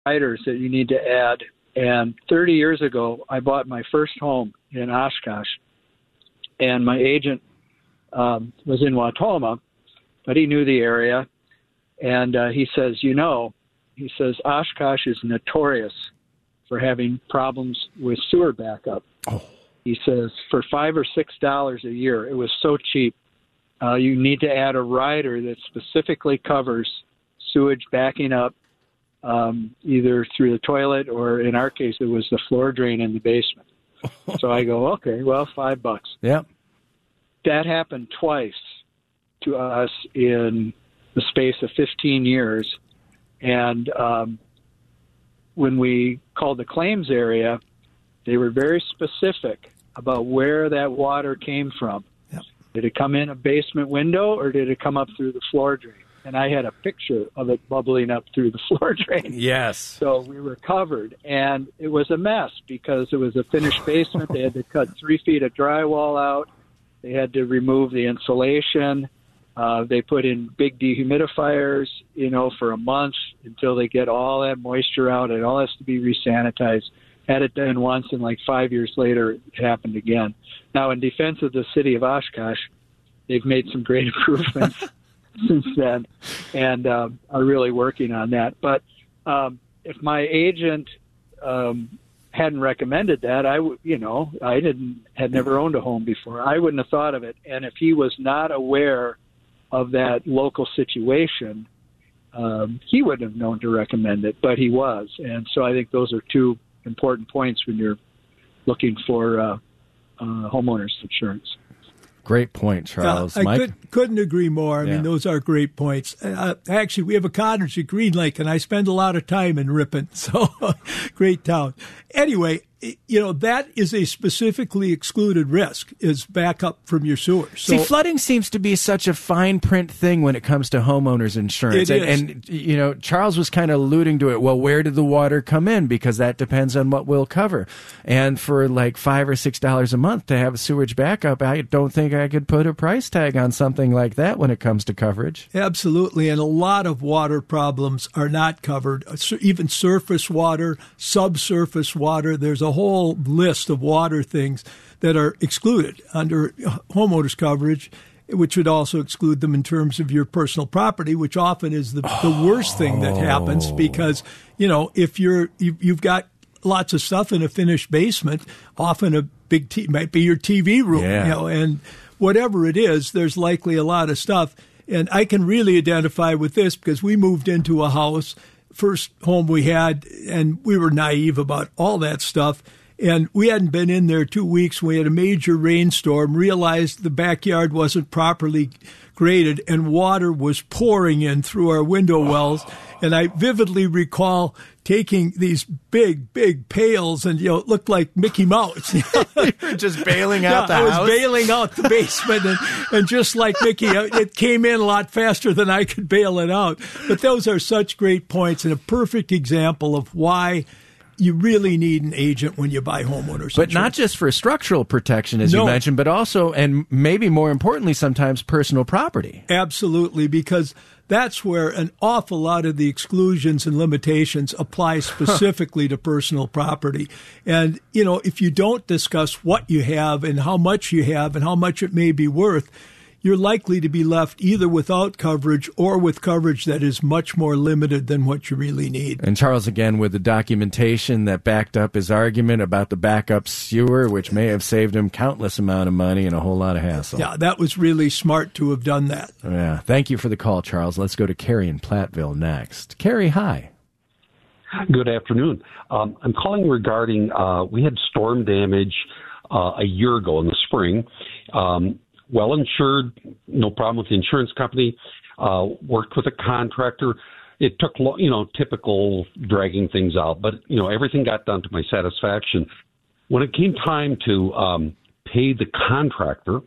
riders that you need to add. And 30 years ago, I bought my first home in Oshkosh, and my agent was in Wautoma, but he knew the area. And he says, Oshkosh is notorious for having problems with sewer backup. Oh. He says for $5 or $6 a year, it was so cheap. You need to add a rider that specifically covers sewage backing up, either through the toilet or, in our case, it was the floor drain in the basement. So I go, okay, well, $5. Yep. That happened twice to us in the space of 15 years. And when we called the claims area, they were very specific about where that water came from. Yep. Did it come in a basement window or did it come up through the floor drain? And I had a picture of it bubbling up through the floor drain. Yes. So we were covered. And it was a mess because it was a finished basement. They had to cut 3 feet of drywall out. They had to remove the insulation. They put in big dehumidifiers, for a month until they get all that moisture out. It all has to be resanitized. Had it done once, and like 5 years later, it happened again. Now, in defense of the city of Oshkosh, they've made some great improvements since then, and are really working on that. But if my agent hadn't recommended that, had never owned a home before, I wouldn't have thought of it. And if he was not aware of that local situation, he wouldn't have known to recommend it, but he was. And so I think those are two important points when you're looking for homeowners insurance. Great point, Charles. I couldn't agree more. I mean, those are great points. Actually, we have a cottage at Green Lake, and I spend a lot of time in Ripon, so great town. Anyway, that is a specifically excluded risk, is backup from your sewers. So, see, flooding seems to be such a fine print thing when it comes to homeowners insurance. It is. And Charles was kind of alluding to it. Well, where did the water come in? Because that depends on what we'll cover. And for like $5 or $6 a month to have a sewage backup, I don't think I could put a price tag on something like that when it comes to coverage. Absolutely. And a lot of water problems are not covered, even surface water, subsurface water. There's a whole list of water things that are excluded under homeowners coverage, which would also exclude them in terms of your personal property, which often is the worst thing that happens because, if you've got lots of stuff in a finished basement, often a big might be your TV room, and whatever it is, there's likely a lot of stuff. And I can really identify with this because we moved into a house, first home we had, and we were naive about all that stuff. And we hadn't been in there 2 weeks. We had a major rainstorm, realized the backyard wasn't properly graded, and water was pouring in through our window wells. And I vividly recall taking these big, big pails, and it looked like Mickey Mouse. You were just bailing out the house? I was bailing out the basement, and just like Mickey, it came in a lot faster than I could bail it out. But those are such great points and a perfect example of why you really need an agent when you buy homeowners insurance. But not just for structural protection, as you mentioned, but also, and maybe more importantly, sometimes personal property. Absolutely, because that's where an awful lot of the exclusions and limitations apply specifically to personal property. And, if you don't discuss what you have and how much you have and how much it may be worth, you're likely to be left either without coverage or with coverage that is much more limited than what you really need. And Charles, again, with the documentation that backed up his argument about the backup sewer, which may have saved him countless amount of money and a whole lot of hassle. Yeah, that was really smart to have done that. Yeah, thank you for the call, Charles. Let's go to Carrie in Platteville next. Carrie, hi. Good afternoon. I'm calling regarding, we had storm damage a year ago in the spring. Well insured, no problem with the insurance company, worked with a contractor. It took, typical dragging things out, but, everything got done to my satisfaction. When it came time to pay the contractor,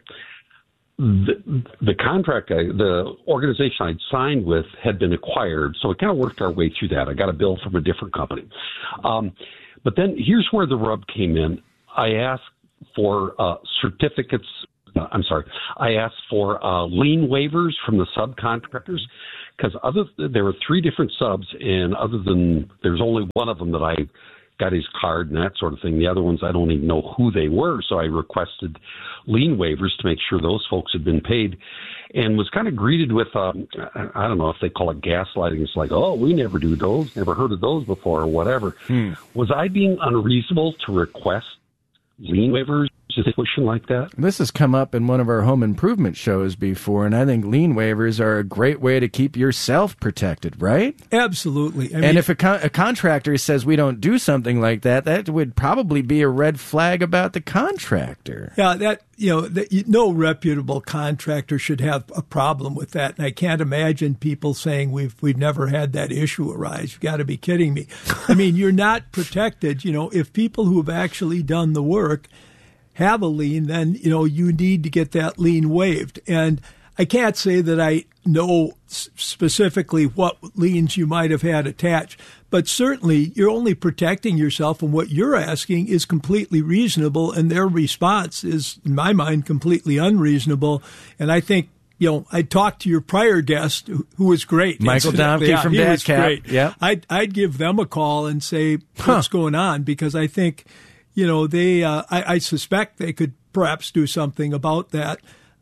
the contract guy, the organization I'd signed with had been acquired, so we kind of worked our way through that. I got a bill from a different company. But then here's where the rub came in. I asked for certificates. I asked for lien waivers from the subcontractors because there were 3 different subs, and other than there's only one of them that I got his card and that sort of thing. The other ones I don't even know who they were, so I requested lien waivers to make sure those folks had been paid, and was kind of greeted with I don't know if they call it gaslighting. It's like, oh, we never do those, never heard of those before, or whatever. Was I being unreasonable to request lien waivers? Is it pushing like that? This has come up in one of our home improvement shows before, and I think lien waivers are a great way to keep yourself protected, right? Absolutely. And if a contractor says we don't do something like that, that would probably be a red flag about the contractor. Yeah, no reputable contractor should have a problem with that. And I can't imagine people saying we've never had that issue arise. You've got to be kidding me. I mean, you're not protected. If people who have actually done the work have a lien, then, you need to get that lien waived. And I can't say that I know specifically what liens you might have had attached, but certainly you're only protecting yourself, and what you're asking is completely reasonable, and their response is, in my mind, completely unreasonable. And I think, I talked to your prior guest, who was great. Michael Domke from DASCAP. Yeah, I'd give them a call and say, what's going on? Because I think, I suspect they could perhaps do something about that.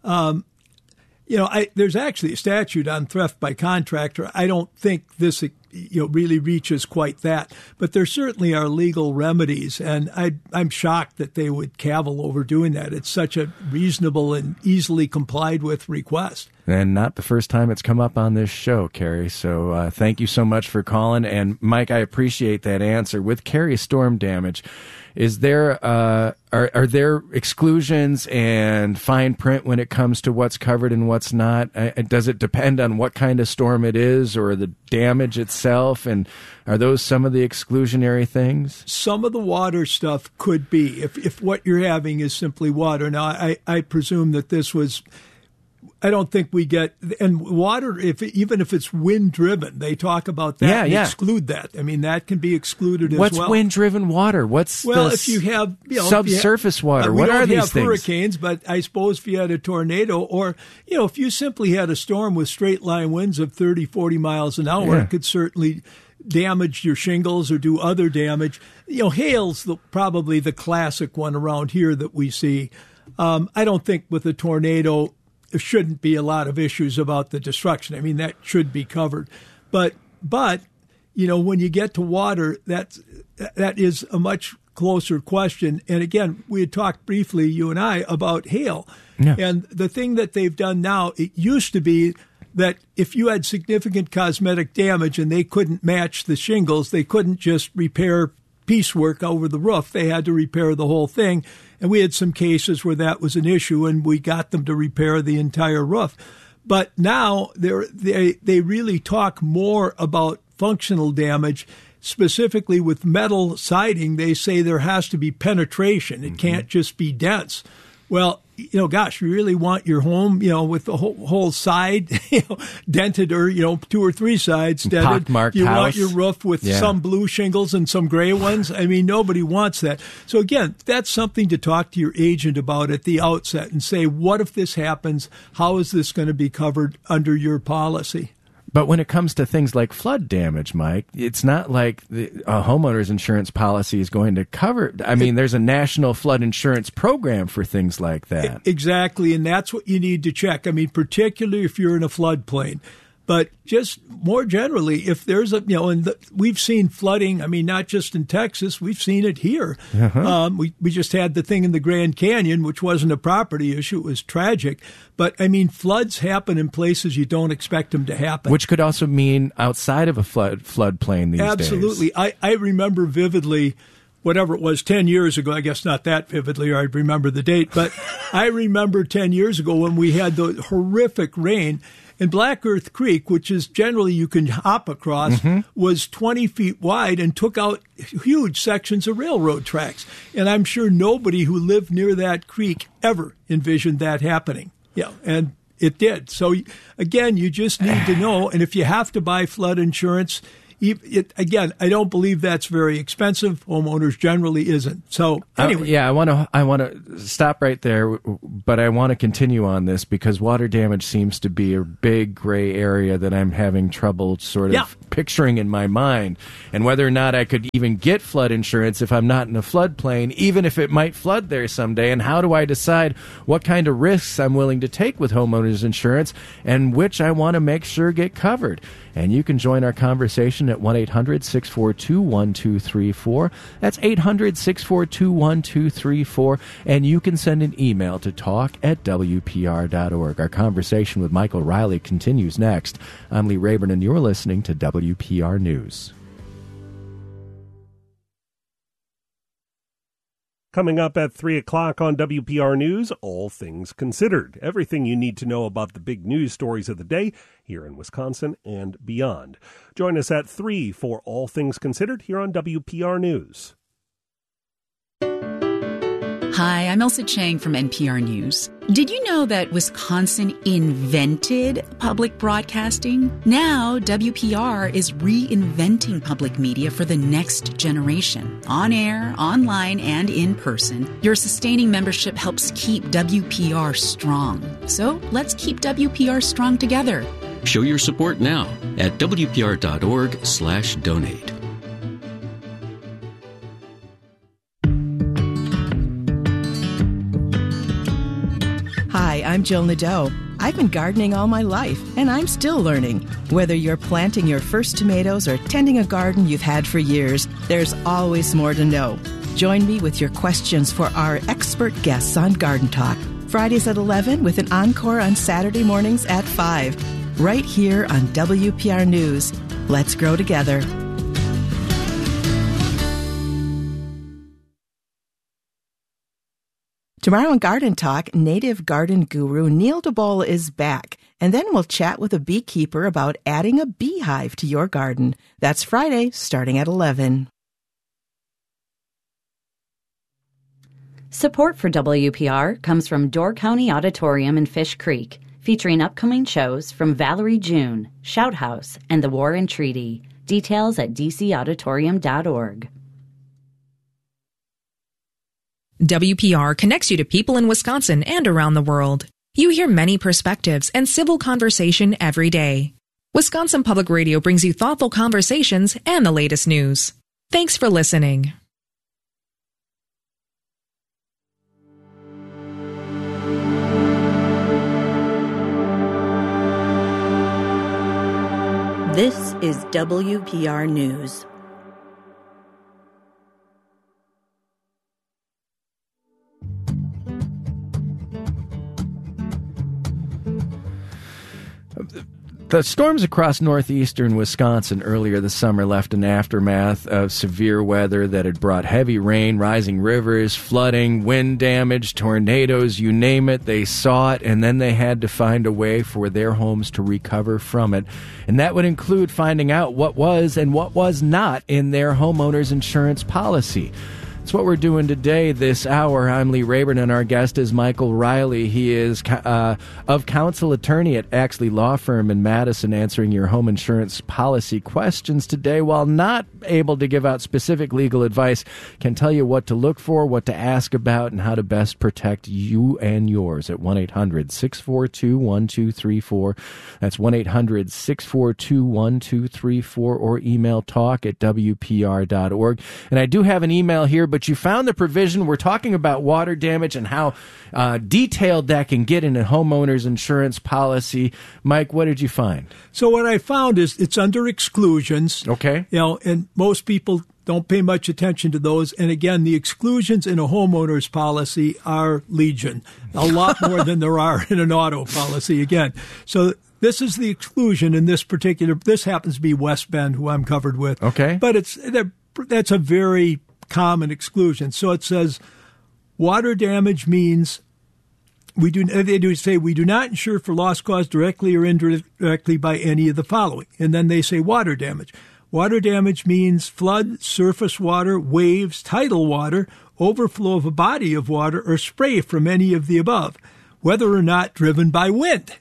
There's actually a statute on theft by contractor. I don't think this, really reaches quite that, but there certainly are legal remedies, and I'm shocked that they would cavil over doing that. It's such a reasonable and easily complied with request. And not the first time it's come up on this show, Kerry. So thank you so much for calling. And Mike, I appreciate that answer. With Kerry storm damage, is there are there exclusions and fine print when it comes to what's covered and what's not? Does it depend on what kind of storm it is or the damage itself? And are those some of the exclusionary things? Some of the water stuff could be, if what you're having is simply water. Now, I presume that this was, I don't think we get, and water, even if it's wind-driven, they talk about that and exclude that. I mean, that can be excluded as well. What's wind-driven water? If you have subsurface water? What are these things? We don't have hurricanes, but I suppose if you had a tornado, or if you simply had a storm with straight-line winds of 30, 40 miles an hour, it could certainly damage your shingles or do other damage. Hail's probably the classic one around here that we see. I don't think with a tornado there shouldn't be a lot of issues about the destruction. I mean, that should be covered. But when you get to water, that is a much closer question. And again, we had talked briefly, you and I, about hail. Yeah. And the thing that they've done now, it used to be that if you had significant cosmetic damage and they couldn't match the shingles, they couldn't just repair piecework over the roof. They had to repair the whole thing. And we had some cases where that was an issue, and we got them to repair the entire roof. But now they really talk more about functional damage. Specifically with metal siding, they say there has to be penetration. It can't just be dense. Well, gosh, you really want your home, with the whole side, dented, or, 2 or 3 sides dented. Pockmarked you house. Want your roof with some blue shingles and some gray ones. I mean, nobody wants that. So again, that's something to talk to your agent about at the outset and say, what if this happens? How is this going to be covered under your policy? But when it comes to things like flood damage, Mike, it's not like a homeowner's insurance policy is going to cover. I mean, there's a national flood insurance program for things like that. Exactly, and that's what you need to check. I mean, particularly if you're in a floodplain. But just more generally, if there's we've seen flooding, I mean, not just in Texas, we've seen it here. Uh-huh. We just had the thing in the Grand Canyon, which wasn't a property issue. It was tragic. But, I mean, floods happen in places you don't expect them to happen. Which could also mean outside of a floodplain these days. Absolutely. I remember vividly, whatever it was, 10 years ago, I guess not that vividly, or I'd remember the date, but I remember 10 years ago when we had the horrific rain. And Black Earth Creek, which is generally you can hop across, was 20 feet wide and took out huge sections of railroad tracks. And I'm sure nobody who lived near that creek ever envisioned that happening. Yeah, and it did. So, again, you just need to know. And if you have to buy flood insurance, Again, I don't believe that's very expensive. Homeowners generally isn't. So anyway. I want to stop right there, but I want to continue on this because water damage seems to be a big gray area that I'm having trouble sort of picturing in my mind, and whether or not I could even get flood insurance if I'm not in a floodplain, even if it might flood there someday, and how do I decide what kind of risks I'm willing to take with homeowners insurance and which I want to make sure get covered. And you can join our conversation at 1-800-642-1234. That's 800-642-1234. And you can send an email to talk@wpr.org. Our conversation with Michael Riley continues next. I'm Lee Rayburn, and you're listening to WPR News. Coming up at 3 o'clock on WPR News, All Things Considered. Everything you need to know about the big news stories of the day here in Wisconsin and beyond. Join us at 3 for All Things Considered here on WPR News. Hi, I'm Elsa Chang from NPR News. Did you know that Wisconsin invented public broadcasting? Now, WPR is reinventing public media for the next generation. On air, online, and in person, your sustaining membership helps keep WPR strong. So let's keep WPR strong together. Show your support now at WPR.org/donate. Hi, I'm Jill Nadeau. I've been gardening all my life, and I'm still learning. Whether you're planting your first tomatoes or tending a garden you've had for years, there's always more to know. Join me with your questions for our expert guests on Garden Talk. Fridays at 11 with an encore on Saturday mornings at 5. Right here on WPR News. Let's grow together. Tomorrow on Garden Talk, native garden guru Neil DeBoll is back. And then we'll chat with a beekeeper about adding a beehive to your garden. That's Friday, starting at 11. Support for WPR comes from Door County Auditorium in Fish Creek, featuring upcoming shows from Valerie June, Shout House, and The War and Treaty. Details at dcauditorium.org. WPR connects you to people in Wisconsin and around the world. You hear many perspectives and civil conversation every day. Wisconsin Public Radio brings you thoughtful conversations and the latest news. Thanks for listening. This is WPR News. The storms across northeastern Wisconsin earlier this summer left an aftermath of severe weather that had brought heavy rain, rising rivers, flooding, wind damage, tornadoes, you name it. They saw it, and then they had to find a way for their homes to recover from it. And that would include finding out what was and what was not in their homeowners insurance policy. That's what we're doing today, this hour. I'm Lee Rayburn, and our guest is Michael Riley. He is of counsel attorney at Axley Law Firm in Madison, answering your home insurance policy questions today. While not able to give out specific legal advice, can tell you what to look for, what to ask about, and how to best protect you and yours at 1-800-642-1234. That's 1-800-642-1234, or email talk@wpr.org. And I do have an email here, but you found the provision. We're talking about water damage and how detailed that can get in a homeowner's insurance policy. Mike, what did you find? So what I found is it's under exclusions. Okay. And most people don't pay much attention to those. And again, the exclusions in a homeowner's policy are legion, a lot more than there are in an auto policy again. So this is the exclusion in this particular, this happens to be West Bend, who I'm covered with. Okay. But that's a very common exclusion. So it says water damage means we do not insure for loss caused directly or indirectly by any of the following. And then they say water damage. Water damage means flood, surface water, waves, tidal water, overflow of a body of water, or spray from any of the above. whether or not driven by wind.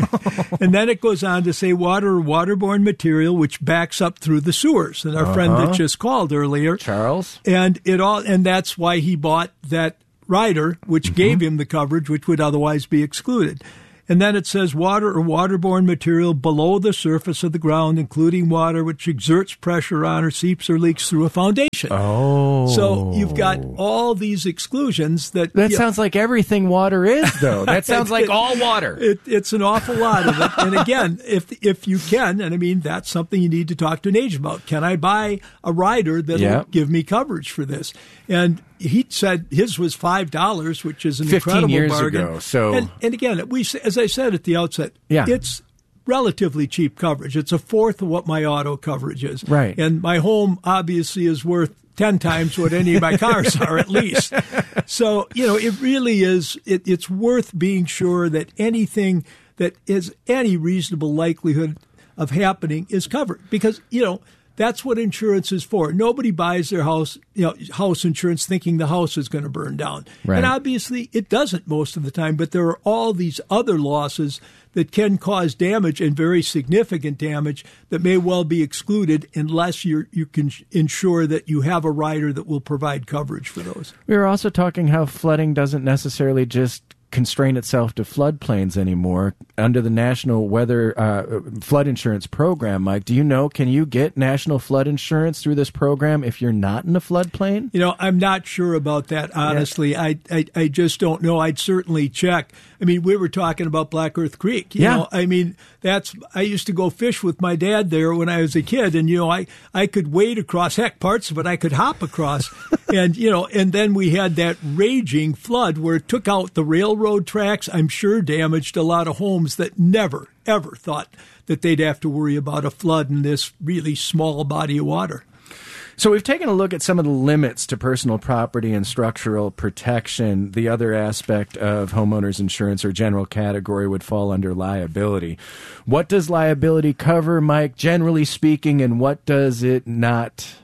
And then it goes on to say water or waterborne material which backs up through the sewers. And our friend that just called earlier, Charles, and that's why he bought that rider, which gave him the coverage, which would otherwise be excluded. And then it says water or waterborne material below the surface of the ground, including water which exerts pressure on or seeps or leaks through a foundation. Oh. So you've got all these exclusions that... That sounds like everything water is, though. That sounds like all water. It's an awful lot of it. And again, if you can, and I mean, that's something you need to talk to an agent about. Can I buy a rider that'll give me coverage for this? And he said his was $5, which is an 15 incredible years bargain. Ago. So, and again, as I said at the outset, it's relatively cheap coverage. It's a fourth of what my auto coverage is. Right. And my home obviously is worth 10 times what any of my cars are, at least. So, it really is, it's worth being sure that anything that is any reasonable likelihood of happening is covered. Because, that's what insurance is for. Nobody buys their house, house insurance thinking the house is going to burn down. Right. And obviously it doesn't most of the time, but there are all these other losses that can cause damage and very significant damage that may well be excluded unless you can ensure that you have a rider that will provide coverage for those. We were also talking how flooding doesn't necessarily just constrain itself to floodplains anymore. Under the National Weather Flood Insurance Program, Mike, do you know, can you get national flood insurance through this program if you're not in a floodplain? I'm not sure about that, honestly. Yeah. I just don't know. I'd certainly check. I mean, we were talking about Black Earth Creek. You know, I mean, I used to go fish with my dad there when I was a kid, and, I could wade across, parts of it I could hop across. And, and then we had that raging flood where it took out the railroad tracks, I'm sure damaged a lot of homes that never, ever thought that they'd have to worry about a flood in this really small body of water. So we've taken a look at some of the limits to personal property and structural protection. The other aspect of homeowners insurance or general category would fall under liability. What does liability cover, Mike, generally speaking, and what does it not?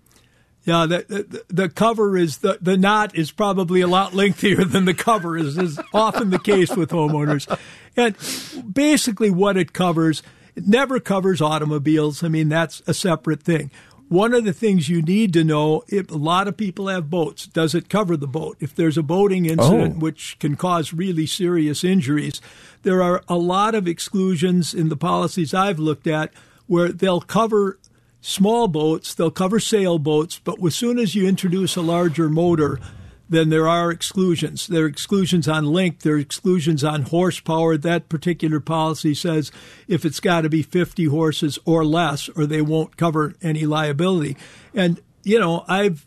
Yeah, the cover is, the knot is probably a lot lengthier than the cover is often the case with homeowners. And basically what it covers, it never covers automobiles. I mean, that's a separate thing. One of the things you need to know, if a lot of people have boats, does it cover the boat? If there's a boating incident which can cause really serious injuries, there are a lot of exclusions in the policies I've looked at where they'll cover small boats, they'll cover sailboats, but as soon as you introduce a larger motor, then there are exclusions. There are exclusions on length. There are exclusions on horsepower. That particular policy says if it's got to be 50 horses or less, or they won't cover any liability. And, I've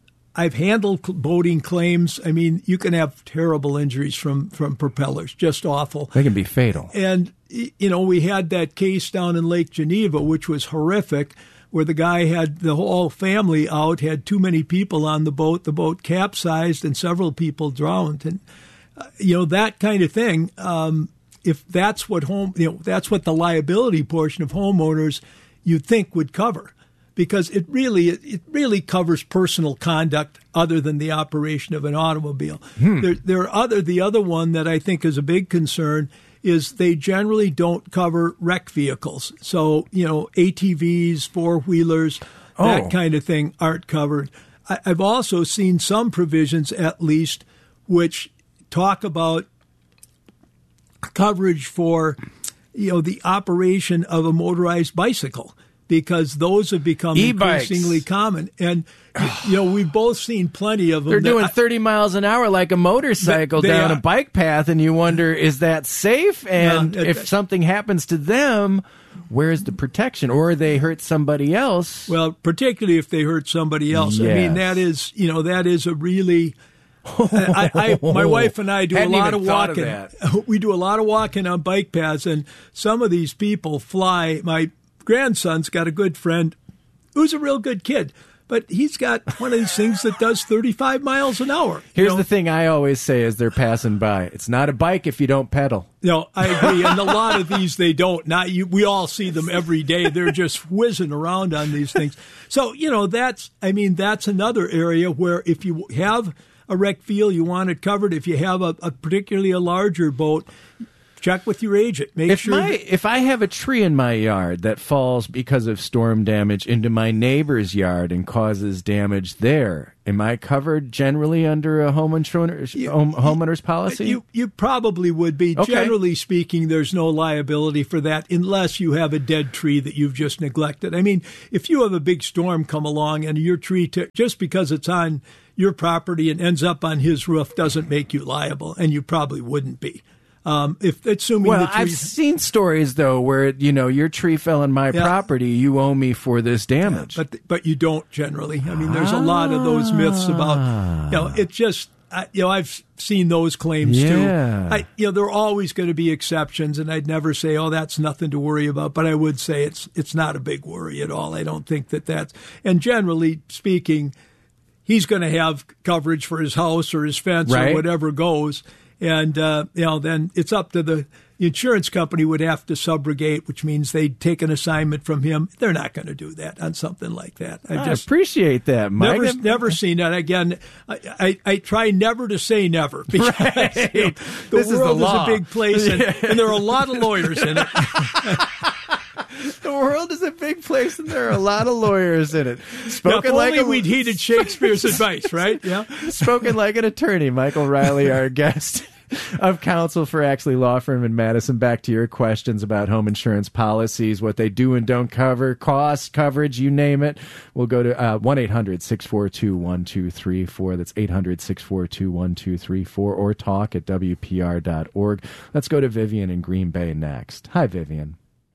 handled boating claims. I mean, you can have terrible injuries from propellers, just awful. They can be fatal. And, we had that case down in Lake Geneva, which was horrific, where the guy had the whole family out, had too many people on the boat capsized, and several people drowned. And, that kind of thing, if that's what that's what the liability portion of homeowners you'd think would cover, because it really covers personal conduct other than the operation of an automobile. The other one that I think is a big concern is they generally don't cover wreck vehicles. So, ATVs, four-wheelers, that kind of thing aren't covered. I've also seen some provisions, at least, which talk about coverage for, the operation of a motorized bicycle, because those have become increasingly common. And, we've both seen plenty of them. They're doing 30 miles an hour like a motorcycle down a bike path, and you wonder, is that safe? And if something happens to them, where's the protection? Or they hurt somebody else? Well, particularly if they hurt somebody else. Yes. I mean, that is a really... my wife and I do a lot of walking. We do a lot of walking on bike paths, and some of these people fly. My grandson's got a good friend who's a real good kid, but he's got one of these things that does 35 miles an hour. Here's the thing I always say as they're passing by. It's not a bike if you don't pedal. No, I agree. And a lot of these, they don't. We all see them every day. They're just whizzing around on these things. So, that's another area where if you have a rec field, you want it covered. If you have a particularly a larger boat, check with your agent. If I have a tree in my yard that falls because of storm damage into my neighbor's yard and causes damage there, am I covered generally under a homeowner's policy? You probably would be. Okay. Generally speaking, there's no liability for that unless you have a dead tree that you've just neglected. I mean, if you have a big storm come along and your tree, just because it's on your property and ends up on his roof, doesn't make you liable, and you probably wouldn't be. I've seen stories though where your tree fell on my property, you owe me for this damage. Yeah, but you don't generally. I mean, there's a lot of those myths about it. Just I've seen those claims too. There are always going to be exceptions, and I'd never say, oh, that's nothing to worry about. But I would say it's not a big worry at all. I don't think that's. And generally speaking, he's going to have coverage for his house or his fence or whatever goes. And, then it's up to the insurance company would have to subrogate, which means they'd take an assignment from him. They're not going to do that on something like that. I appreciate that, Mike. Never seen that. Again, I try never to say never because the world is a big place and there are a lot of lawyers in it. The world is a big place, and there are a lot of lawyers in it. We'd heeded Shakespeare's advice, right? Yeah. Spoken like an attorney. Michael Riley, our guest of counsel for Axley Law Firm in Madison. Back to your questions about home insurance policies, what they do and don't cover, cost, coverage, you name it. We'll go to 1-800-642-1234. That's 800-642-1234, or talk at WPR.org. Let's go to Vivian in Green Bay next. Hi, Vivian.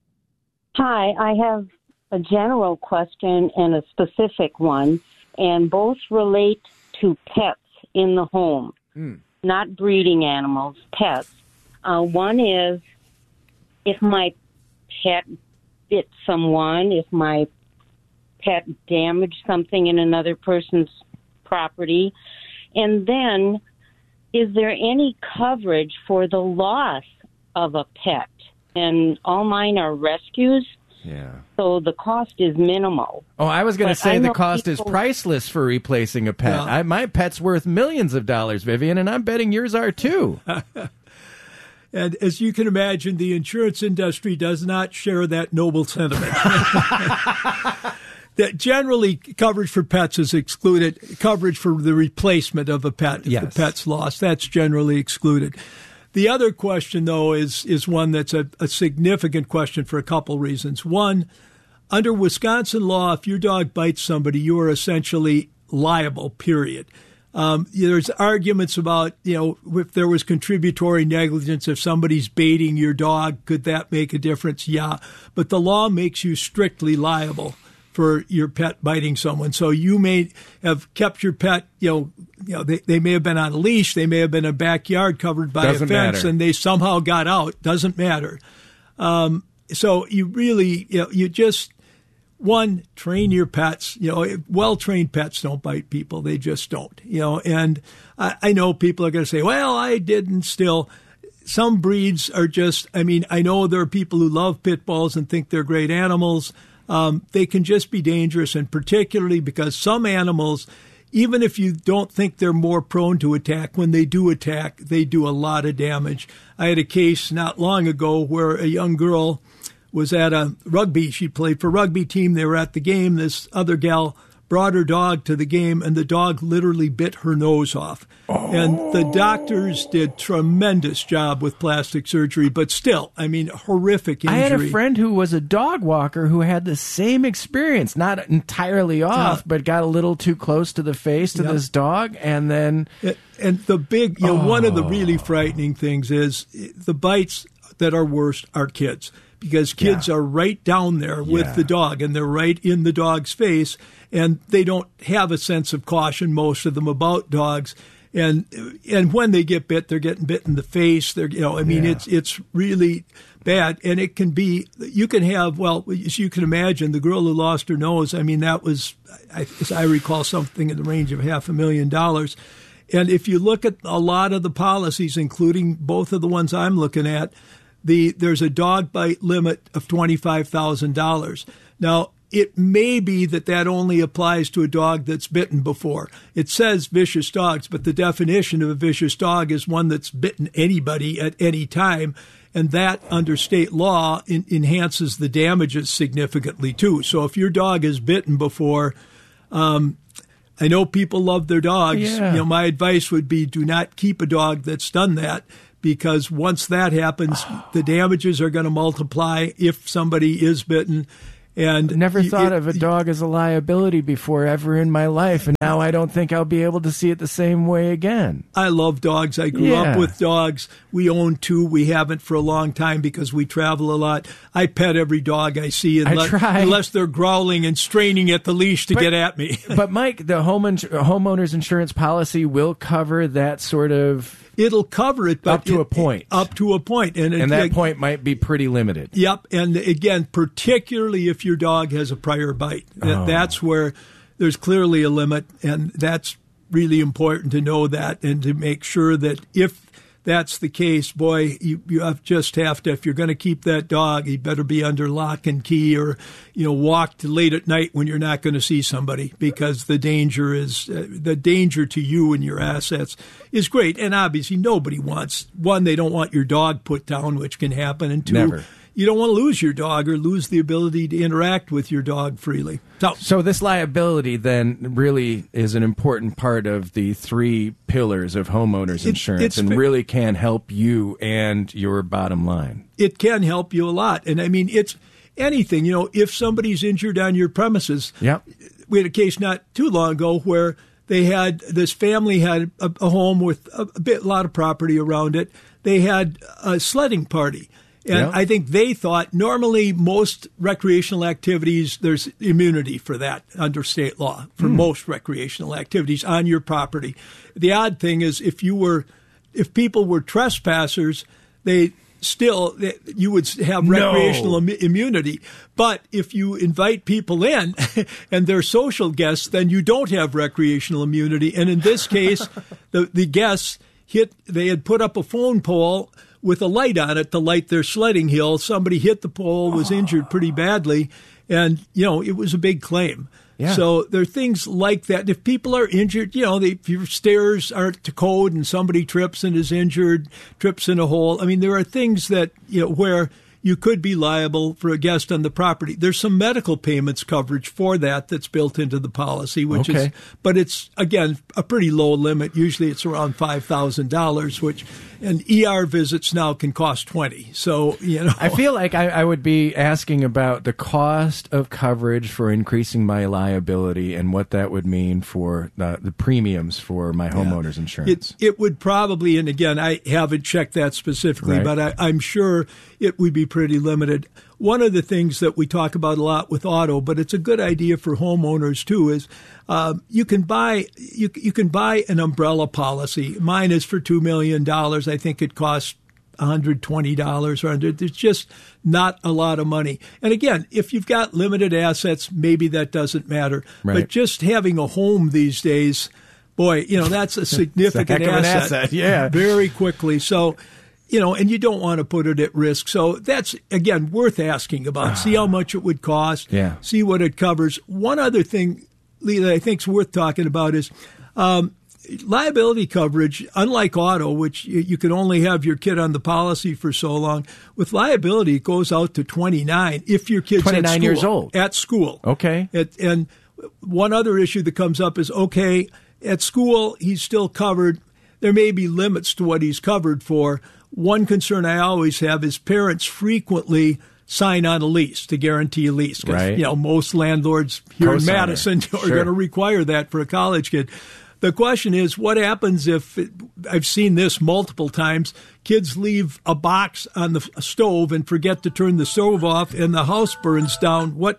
Hi, I have a general question and a specific one, and both relate to pets in the home, not breeding animals, pets. One is if my pet bit someone, if my pet damaged something in another person's property, and then is there any coverage for the loss of a pet? And all mine are rescues, so the cost is minimal. Oh, I was going to say the cost is priceless for replacing a pet. Yeah. My pet's worth millions of dollars, Vivian, and I'm betting yours are too. And as you can imagine, the insurance industry does not share that noble sentiment. That generally coverage for pets is excluded. Coverage for the replacement of a pet, if the pet's lost, that's generally excluded. The other question, though, is one that's a significant question for a couple reasons. One, under Wisconsin law, if your dog bites somebody, you are essentially liable, period. There's arguments about, if there was contributory negligence, if somebody's baiting your dog, could that make a difference? Yeah. But the law makes you strictly liable for your pet biting someone. So you may have kept your pet, they may have been on a leash, they may have been in a backyard covered by a fence, and they somehow got out. Doesn't matter. So you really, you just, one, train your pets. Well-trained pets don't bite people. They just don't, and I know people are going to say, well, I didn't still. Some breeds are just, I know there are people who love pit bulls and think they're great animals. They can just be dangerous, and particularly because some animals, even if you don't think they're more prone to attack, when they do attack, they do a lot of damage. I had a case not long ago where a young girl was at a rugby. She played for a rugby team. They were at the game. This other gal brought her dog to the game, and the dog literally bit her nose off. Oh. And the doctors did tremendous job with plastic surgery, but still, horrific injury. I had a friend who was a dog walker who had the same experience, not entirely off, but got a little too close to the face to this dog, and then... And the big, one of the really frightening things is the bites that are worst are kids. Because kids are right down there with the dog, and they're right in the dog's face, and they don't have a sense of caution, most of them, about dogs. And when they get bit, they're getting bit in the face. It's really bad. And it can be, you can have, as you can imagine, the girl who lost her nose, that was, as I recall, something in the range of $500,000. And if you look at a lot of the policies, including both of the ones I'm looking at, there's a dog bite limit of $25,000. Now, it may be that only applies to a dog that's bitten before. It says vicious dogs, but the definition of a vicious dog is one that's bitten anybody at any time. And that, under state law, enhances the damages significantly, too. So if your dog is bitten before, I know people love their dogs. Yeah. My advice would be do not keep a dog that's done that, because once that happens, the damages are going to multiply if somebody is bitten. And never thought of a dog as a liability before ever in my life, and now I don't think I'll be able to see it the same way again. I love dogs. I grew up with dogs. We own 2. We haven't for a long time because we travel a lot. I pet every dog I see unless they're growling and straining at the leash to get at me. But Mike, the homeowner's insurance policy will cover that sort of... It'll cover it, but up to a point. Up to a point. And that point might be pretty limited. Yep. And again, particularly if your dog has a prior bite. That's where there's clearly a limit, and that's really important to know that and to make sure that if that's the case, boy, you just have to, if you're going to keep that dog, you better be under lock and key, or, walk late at night when you're not going to see somebody, because the danger to you and your assets is great. And obviously nobody wants, one, they don't want your dog put down, which can happen. And 2, Never. You don't want to lose your dog or lose the ability to interact with your dog freely. So this liability then really is an important part of the 3 pillars of homeowners insurance, and really can help you and your bottom line. It can help you a lot. And I mean, it's anything, if somebody's injured on your premises. Yep. We had a case not too long ago where this family had a home with a lot of property around it. They had a sledding party. And I think they thought normally most recreational activities, there's immunity for that under state law for most recreational activities on your property. The odd thing is if people were trespassers, you would have recreational immunity. But if you invite people in and they're social guests, then you don't have recreational immunity. And in this case, the guests they had put up a phone pole with a light on it to light their sledding hill. Somebody hit the pole, was injured pretty badly, and, it was a big claim. Yeah. So there are things like that. If people are injured, if your stairs aren't to code and somebody trips and is injured, trips in a hole, I mean, there are things that, where you could be liable for a guest on the property. There's some medical payments coverage for that's built into the policy, but it's, again, a pretty low limit. Usually it's around $5,000, and ER visits now can cost $20. So, I feel like I would be asking about the cost of coverage for increasing my liability and what that would mean for the premiums for my homeowner's insurance. It would probably, and again, I haven't checked that specifically, but I'm sure it would be pretty limited. One of the things that we talk about a lot with auto, but it's a good idea for homeowners too, is you can buy an umbrella policy. Mine is for $2 million. I think it costs $120 or $100. It's just not a lot of money. And again, if you've got limited assets, maybe that doesn't matter. Right. But just having a home these days, boy, that's a significant asset. Yeah, very quickly. So. And you don't want to put it at risk. So that's, again, worth asking about. See how much it would cost. Yeah. See what it covers. One other thing, Lee, that I think is worth talking about is liability coverage. Unlike auto, which you can only have your kid on the policy for so long, with liability, it goes out to 29 if your kid's 29 years old. At school. Okay. And one other issue that comes up is, at school, he's still covered. There may be limits to what he's covered for. One concern I always have is parents frequently sign on a lease to guarantee a lease. Right. Most landlords here in Madison are going to require that for a college kid. The question is, what happens if, I've seen this multiple times, kids leave a box on the stove and forget to turn the stove off and the house burns down? What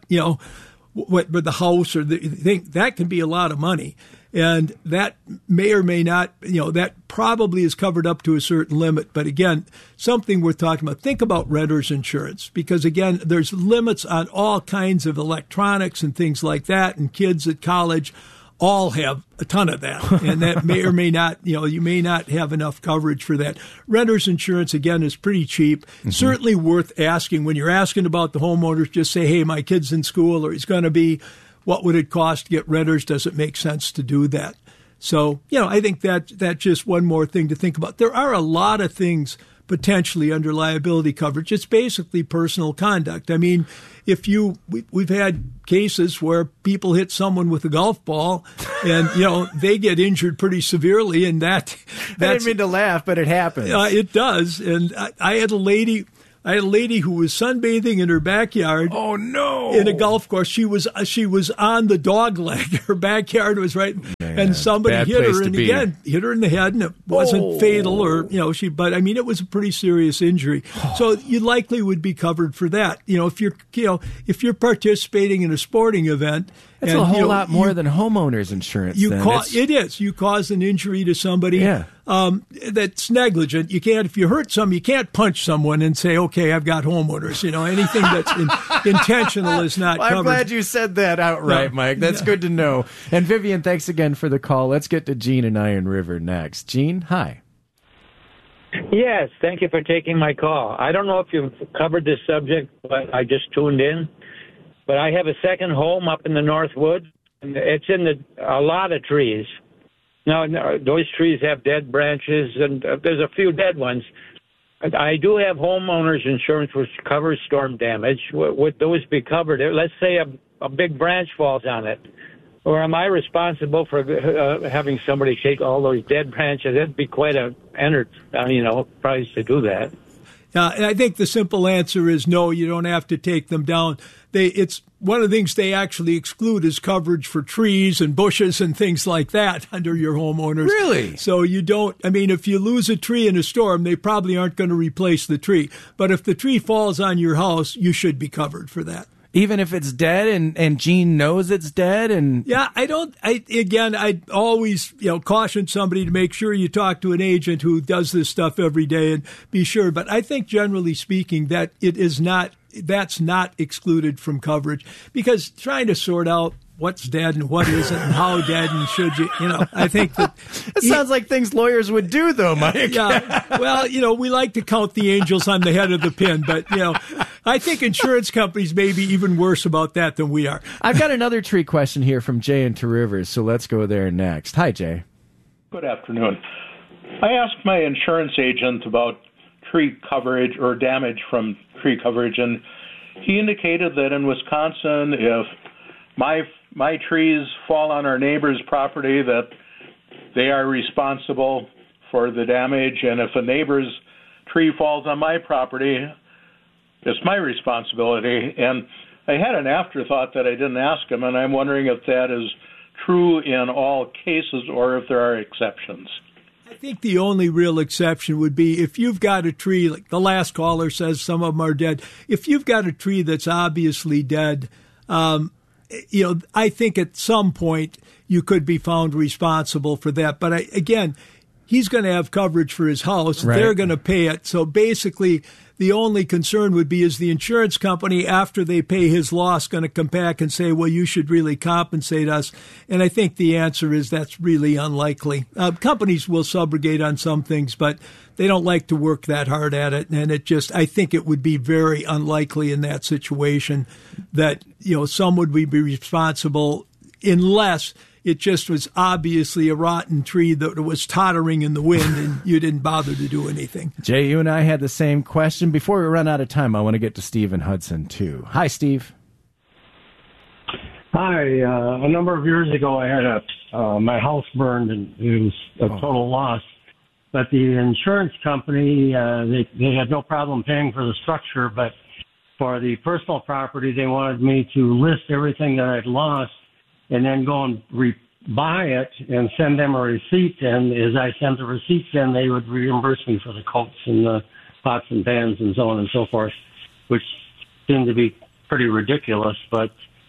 the house or the thing, that can be a lot of money. And that may or may not, that probably is covered up to a certain limit. But again, something worth talking about. Think about renter's insurance, because again, there's limits on all kinds of electronics and things like that, and kids at college. all have a ton of that, and that may or may not, you may not have enough coverage for that. Renter's insurance, again, is pretty cheap. Mm-hmm. Certainly worth asking. When you're asking about the homeowners, just say, hey, my kid's in school, or he's going to be, what would it cost to get renters? Does it make sense to do that? So, I think that's just one more thing to think about. There are a lot of things potentially under liability coverage. It's basically personal conduct. I mean, we've had cases where people hit someone with a golf ball and, they get injured pretty severely, and that's... I didn't mean to laugh, but it happens. It does. And I had a lady who was sunbathing in her backyard. Oh no! In a golf course, she was on the dog leg. Her backyard was right, and somebody hit her, and again hit her in the head, and it wasn't fatal, or but I mean, it was a pretty serious injury. So you likely would be covered for that. If you're participating in a sporting event. It's a whole lot more than homeowners insurance. It is. You cause an injury to somebody that's negligent. You can't, if you hurt someone, you can't punch someone and say, okay, I've got homeowners. Anything that's intentional is not covered. I'm glad you said that outright, Mike. That's good to know. And Vivian, thanks again for the call. Let's get to Gene in Iron River next. Gene, hi. Yes, thank you for taking my call. I don't know if you've covered this subject, but I just tuned in. But I have a second home up in the North Woods, and it's in a lot of trees. Now, those trees have dead branches, and there's a few dead ones. I do have homeowners insurance, which covers storm damage. Would those be covered? Let's say a big branch falls on it. Or am I responsible for having somebody take all those dead branches? That'd be quite a price to do that. And I think the simple answer is no, you don't have to take them down. It's one of the things they actually exclude is coverage for trees and bushes and things like that under your homeowners. Really? So you don't, if you lose a tree in a storm, they probably aren't going to replace the tree. But if the tree falls on your house, you should be covered for that. Even if it's dead and Gene knows it's dead? I'd always, caution somebody to make sure you talk to an agent who does this stuff every day and be sure. But I think generally speaking that that's not excluded from coverage, because trying to sort out what's dead and what isn't and how dead and should you, I think that... It sounds like things lawyers would do, though, Mike. Yeah. Well, we like to count the angels on the head of the pin, but, I think insurance companies may be even worse about that than we are. I've got another tree question here from Jay in Two Rivers, so let's go there next. Hi, Jay. Good afternoon. I asked my insurance agent about tree coverage or damage from tree coverage, and he indicated that in Wisconsin, if my trees fall on our neighbor's property, that they are responsible for the damage, and if a neighbor's tree falls on my property, it's my responsibility. And I had an afterthought that I didn't ask him, and I'm wondering if that is true in all cases or if there are exceptions. I think the only real exception would be if you've got a tree, like the last caller says some of them are dead. If you've got a tree that's obviously dead, I think at some point you could be found responsible for that. But again, he's going to have coverage for his house. Right. They're going to pay it. So basically, the only concern would be, is the insurance company, after they pay his loss, going to come back and say, well, you should really compensate us? And I think the answer is that's really unlikely. Companies will subrogate on some things, but they don't like to work that hard at it. And I think it would be very unlikely in that situation that, someone would be responsible unless it just was obviously a rotten tree that was tottering in the wind and you didn't bother to do anything. Jay, you and I had the same question. Before we run out of time, I want to get to Steve in Hudson, too. Hi, Steve. Hi. A number of years ago, I had my house burned, and it was a total loss. But the insurance company, they had no problem paying for the structure, but for the personal property, they wanted me to list everything that I'd lost and then go and buy it and send them a receipt. And as I sent the receipts in, they would reimburse me for the coats and the pots and pans and so on and so forth, which seemed to be pretty ridiculous. But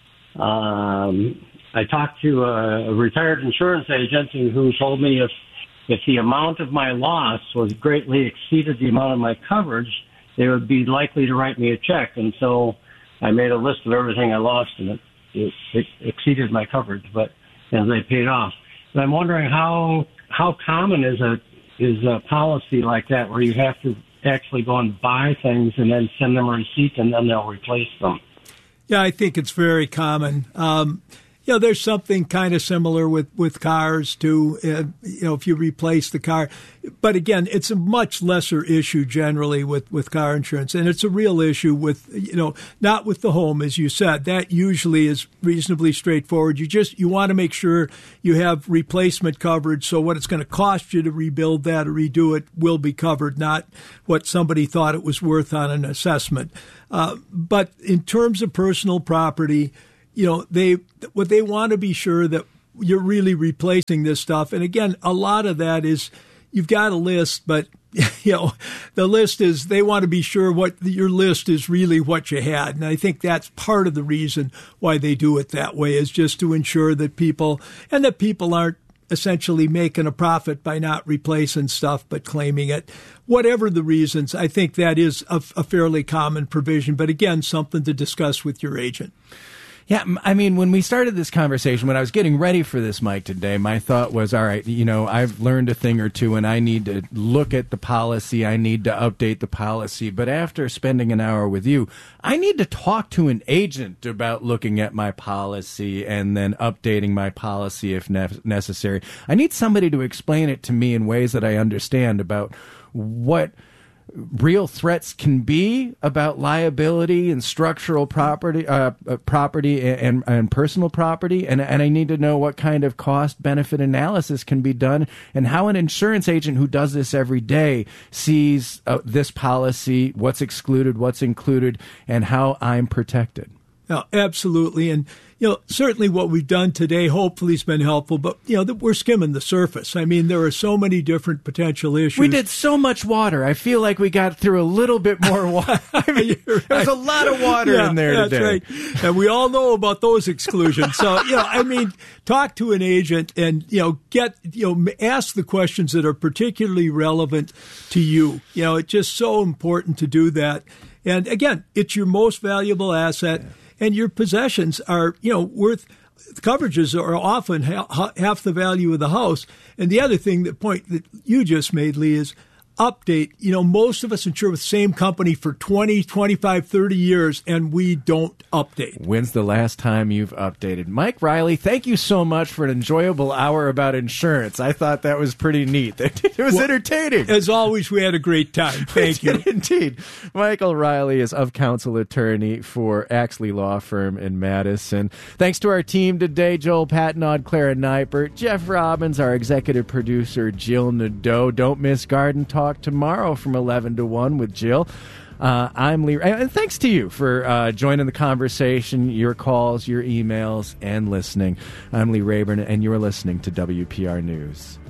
I talked to a retired insurance agent who told me if the amount of my loss was greatly exceeded the amount of my coverage, they would be likely to write me a check. And so I made a list of everything I lost, and it exceeded my coverage. But as they paid off. And I'm wondering how common is a policy like that where you have to actually go and buy things and then send them a receipt and then they'll replace them. Yeah, I think it's very common. There's something kind of similar with cars too. If you replace the car, but again, it's a much lesser issue generally with car insurance, and it's a real issue with not with the home, as you said. That usually is reasonably straightforward. You want to make sure you have replacement coverage, so what it's going to cost you to rebuild that or redo it will be covered, not what somebody thought it was worth on an assessment. But in terms of personal property, they want to be sure that you're really replacing this stuff. And again, a lot of that is you've got a list, but the list is they want to be sure what your list is really what you had. And I think that's part of the reason why they do it that way, is just to ensure that people aren't essentially making a profit by not replacing stuff but claiming it. Whatever the reasons, I think that is a fairly common provision. But again, something to discuss with your agent. Yeah, I mean, when we started this conversation, when I was getting ready for this, Mike, today, my thought was, all right, I've learned a thing or two and I need to look at the policy. I need to update the policy. But after spending an hour with you, I need to talk to an agent about looking at my policy and then updating my policy if necessary. I need somebody to explain it to me in ways that I understand about what real threats can be about liability and structural property, and personal property, and I need to know what kind of cost-benefit analysis can be done, and how an insurance agent who does this every day sees this policy, what's excluded, what's included, and how I'm protected. No, absolutely, and certainly what we've done today hopefully has been helpful, but we're skimming the surface. I mean, there are so many different potential issues. We did so much water. I feel like we got through a little bit more water. I mean, right. There's a lot of water in there today. That's right. And we all know about those exclusions. So, talk to an agent and, ask the questions that are particularly relevant to you. It's just so important to do that. And again, it's your most valuable asset. Yeah. And your possessions are, worth, coverages are often half the value of the house. And the other thing, the point that you just made, Lee, is update. Most of us insure with the same company for 20, 25, 30 years, and we don't update. When's the last time you've updated? Mike Riley, thank you so much for an enjoyable hour about insurance. I thought that was pretty neat. It was entertaining. As always, we had a great time. Thank you. Indeed. Michael Riley is of counsel attorney for Axley Law Firm in Madison. Thanks to our team today, Joel Patnod, Clara Neipert, Jeff Robbins, our executive producer, Jill Nadeau. Don't miss Garden Talk tomorrow from 11 to 1 with Jill. I'm Lee, and thanks to you for joining the conversation, your calls, your emails, and listening. I'm Lee Rayburn, and you're listening to WPR News.